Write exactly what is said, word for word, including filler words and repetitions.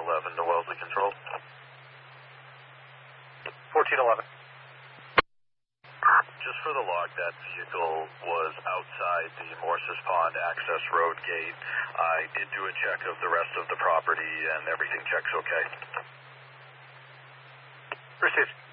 eleven to Wellesley Control. fourteen eleven. Just for the log, that vehicle was outside the Morses Pond access road gate. I did do a check of the rest of the property, and everything checks okay. Received.